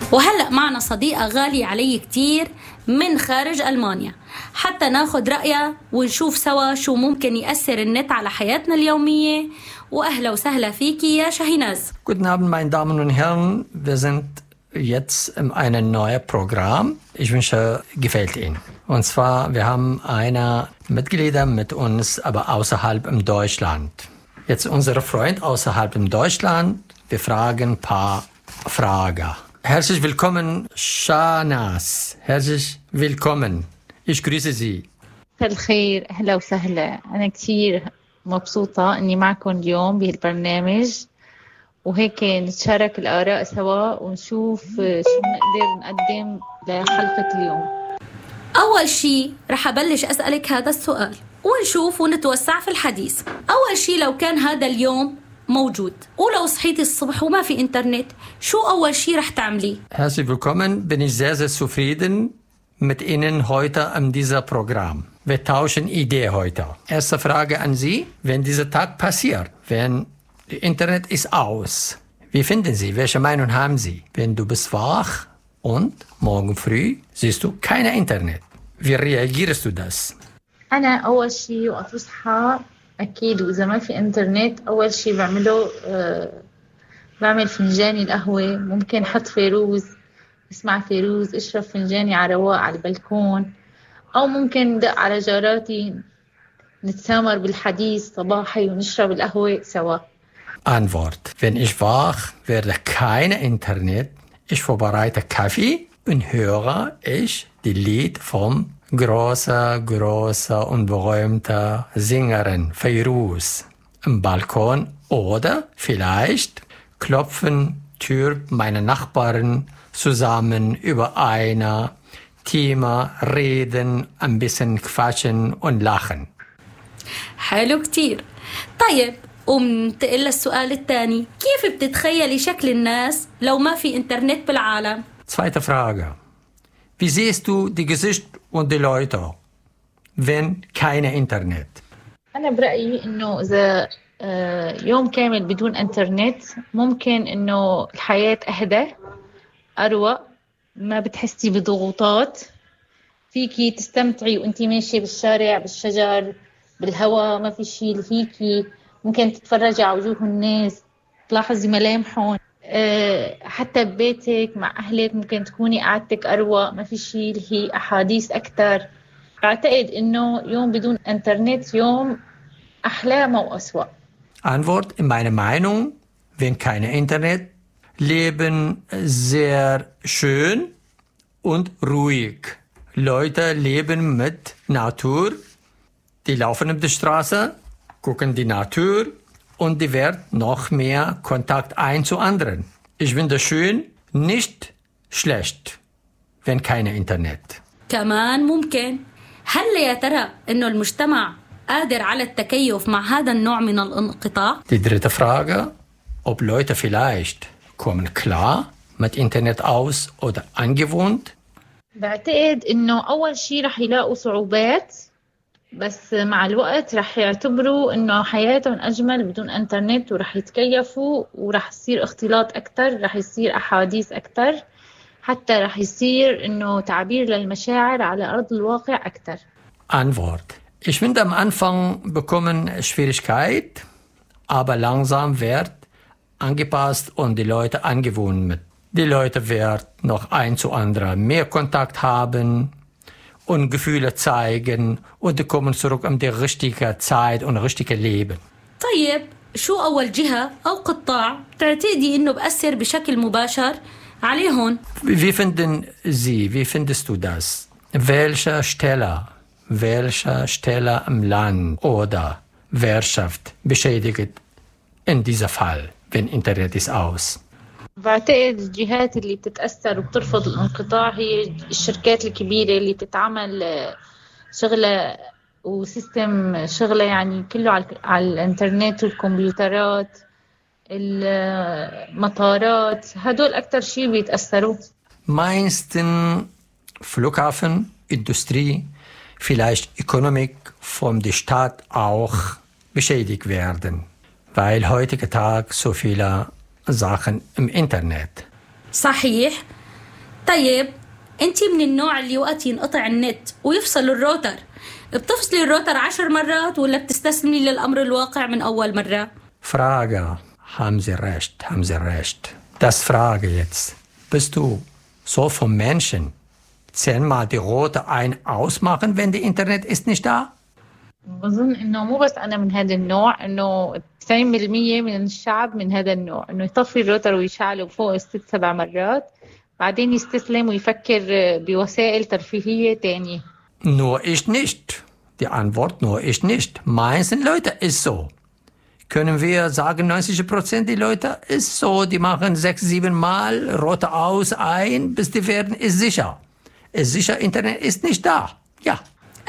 وهلأ معنا صديقة غالية علي كتير من خارج ألمانيا حتى ناخد رأيها ونشوف سوا شو ممكن يأثر النت على حياتنا اليومية. وأهلا وسهلا فيكي يا شاهيناز. Guten Abend, meine Damen und Herren. Wir sind jetzt in einem neuen Programm. Ich wünsche, gefällt Ihnen. Und zwar, wir haben eine Mitglieder mit uns, aber außerhalb in Deutschland. Jetzt unsere Freund außerhalb in Deutschland. Wir fragen ein paar Fragen. Herzlich willkommen, Shahnaz. Herzlich willkommen. Ich grüße Sie. الخير، أهلا وسهلا. أنا كتير مبسوطة إني معكم اليوم بهالبرنامج، وهيك نتشارك الآراء سوا ونشوف شو نقدر نقدم لحلقة اليوم. أول شي رح أبلش أسألك هذا السؤال ونشوف ونتوسع في الحديث. أول شي، لو كان هذا اليوم موجود ولو صحيتي الصبح وما في إنترنت، شو أول شي رح تعملي؟ Herzlich willkommen. Bin ich sehr, sehr zufrieden mit Ihnen heute an diesem Programm. Wir tauschen Ideen heute. Erste Frage an Sie. Wenn dieser Tag passiert, wenn Internet ist aus, wie finden Sie? Welche Meinung haben Sie? Wenn du bist wach und morgen früh siehst du kein Internet. Wie reagierst du das? أنا أول شي وقت بصحى أكيد، وإذا ما في إنترنت أول شي بعمله بعمل فنجاني القهوة، ممكن حط فيروز، اسمع فيروز، اشرب فنجاني على رواق على البلكون، أو ممكن دق على جاراتي نتسامر بالحديث صباحي ونشرب القهوة سوا. Antwort. Wenn ich wach werde, kein Internet. Ich vorbereite Kaffee und höre ich die Lied vom großer und berühmter Sängerin Feiruz im Balkon, oder vielleicht klopfen Tür meine Nachbarn zusammen über ein Thema, reden, ein bisschen quatschen und lachen. حلو كتير. طيب، ومنتقل للسؤال الثاني، كيف بتتخيلي شكل الناس لو ما في إنترنت بالعالم؟ Zweite Frage. Wie siehst du die Gesicht und die Leute, wenn keine Internet? أنا برأيي إنه إذا يوم كامل بدون إنترنت ممكن إنه الحياة أهدى، أروق، ما بتحسي بضغوطات، فيكي تستمتعي وأنتي ماشية بالشارع، بالشجر، بالهواء، ما في شيء لهيكي، ممكن تتفرجي على وجوه الناس، تلاحظي ملامحهم، حتى ببيتك مع أهلك ممكن تكوني قعدتك أروق، ما في شيء اللي هي أحاديث أكتر. أعتقد إنه يوم بدون إنترنت يوم أحلى مو أسوأ. Antwort, in meiner Meinung, wenn kein Internet, leben sehr schön und ruhig. Leute leben mit Natur, die laufen auf der Straße, gucken die Natur und die wird noch mehr Kontakt ein zu anderen. Ich finde schön, nicht schlecht, wenn kein Internet. كمان ممكن. هل يا ترى إنه المجتمع قادر على التكيف مع هذا النوع من الانقطاع؟ Die dritte Frage, ob Leute vielleicht kommen klar mit Internet aus oder angewöhnt? بعتقد إنه أول شيء رح يلاقوا صعوبات، بس مع الوقت رح يعتبروا إنه حياتهم أجمل بدون إنترنت، ورح يتكيفوا، ورح يصير اختلاط أكتر، رح يصير أحاديث أكتر، حتى رح يصير إنه تعبير للمشاعر على أرض الواقع أكتر. Antwort. Ich finde, am Anfang bekommen Schwierigkeit, aber langsam wird angepasst und die Leute angewöhnt mit. Die Leute werden noch ein zu anderen mehr Kontakt haben und Gefühle zeigen und die kommen zurück in die richtige Zeit und richtige Leben. طيب، شو أول جهة أو قطاع تعتقدي إنه بأثر بشكل مباشر عليهم؟ Wie finden Sie, wie findest du das? Welche Stelle im Land oder Wirtschaft beschädigt in diesem Fall, wenn Internet ist aus? بعتقد الجهات اللي بتتأثر وبترفض الانقطاع هي الشركات الكبيرة اللي بتتعمل شغلة وسيستم شغلة يعني كله على الانترنت والكمبيوترات، المطارات، هدول أكتر شيء بيتأثروا. Meisten Flughafen, Industrie, vielleicht Ökonomik von der Stadt auch beschädigt werden, weil heutzutage so viele Sachen im Internet. صحيح. طيب انتي من النوع اللي وقت ينقطع النت ويفصل الروتر بتفصلي الروتر 10 مرات ولا بتستسلمي للأمر الواقع من أول مرة؟ Frage. Haben Sie recht. Das Frage jetzt. Bist du so vom Menschen? 10-mal die rote ein-ausmachen, wenn die Internet ist nicht da? بظن إنه مو بس أنا من هذا النوع، إنه 90% من الشعب من هذا النوع، إنه يطفي الروتر ويشعله فوق 6-7 مرات بعدين يستسلم ويفكر بوسائل ترفيهية تانية. Nur ich nicht. Die Antwort nur ich nicht. Meisten Leute ist so. Können wir sagen, 90% die Leute ist so, die machen 6-7 Mal rote aus, ein, bis die werden, ist sicher. Ist sicher, Internet ist nicht da. Ja.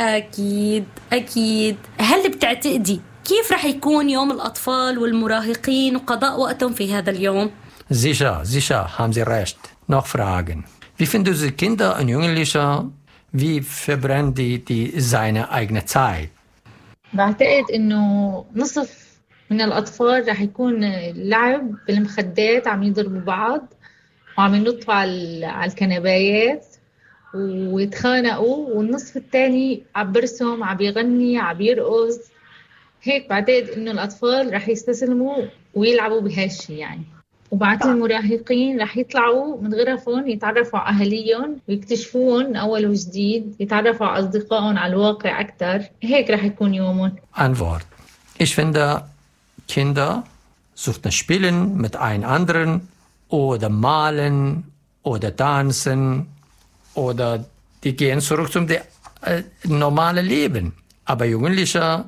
أكيد. هل بتعتقدي كيف رح يكون يوم الأطفال والمراهقين وقضاء وقتهم في هذا اليوم؟ Sicher, haben Sie recht. Noch Fragen. Wie finden Sie Kinder und Jugendliche? Wie verbrennen die seine eigene Zeit? بعتقد إنه نصف من الأطفال رح يكون لعب بالمخدات، عم يضربوا بعض وعم ينطوا على الكنبايات ويتخانقوا، والنصف الثاني عم برسم، عم يغني، عم يرقص. هيك بعتقد إنه الأطفال رح يستسلموا ويلعبوا بهالشي يعني. وبعد المراهقين رح يطلعوا من غرفهم يتعرفوا على أهاليهم ويكتشفوهم من أول وجديد، يتعرفوا على أصدقائهم على الواقع أكتر. هيك رح يكون يومهم. Antwort. Ich finde, Kinder suchten Spielen mit einem anderen oder malen oder tanzen oder die gehen zurück zum normalen Leben. Aber Jugendliche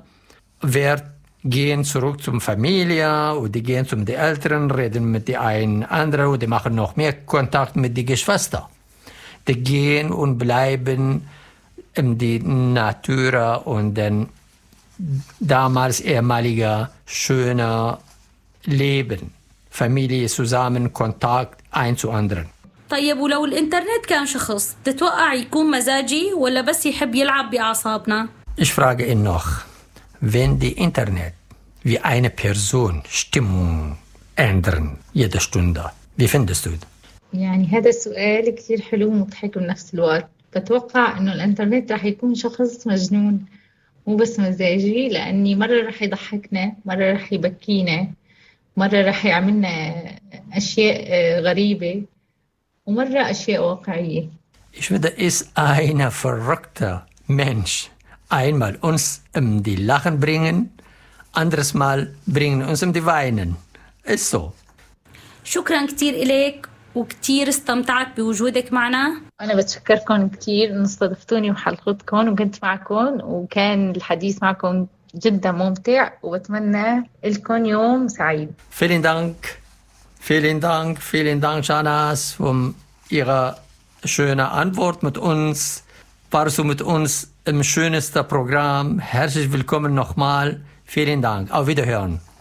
gehen zurück zum Familie und die gehen zum die Eltern, reden mit die einen anderen und die machen noch mehr Kontakt mit die Geschwister. Die gehen und bleiben in die Natur und den damals ehemaliger schöner Leben. Familie zusammen, Kontakt ein zu anderen. طيب ولو الإنترنت كان شخص تتوقع يكون مزاجي ولا بس يحب يلعب بأعصابنا؟ Ich frage ihn noch, wenn die Internet wie eine Person Stimmung ändern jede Stunde, wie findest du das? يعني هذا السؤال كتير حلو ومضحك بنفس الوقت. بتوقع إنه الإنترنت رح يكون شخص مجنون مو بس مزاجي، لأني مرة رح يضحكنا، مرة رح يبكينا، مرة رح يعملنا أشياء غريبة، ومرة أشياء واقعية. Ich finde, ist ein verrückter Mensch. Einmal uns die Lachen bringen, anderes Mal bringen uns die Weinen. Ist so. شكرا كتير إليك وكتير استمتعت بوجودك معنا. أنا بتشكركم كتير إن استضفتوني بحلقتكم وكنت معكم، وكان الحديث معكم جدا ممتع، وبتمنى لكم يوم سعيد. Vielen Dank, Janas, Ihre schöne Antwort mit uns. Warst du mit uns im schönsten Programm. Herzlich willkommen nochmal. Vielen Dank. Auf Wiederhören.